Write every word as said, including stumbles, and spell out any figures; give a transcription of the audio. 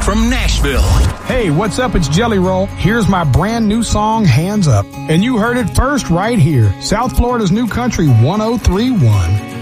from Nashville. Hey, what's up? It's Jelly Roll. Here's my brand new song, Hands Up. And you heard it first right here. South Florida's New Country one oh three point one.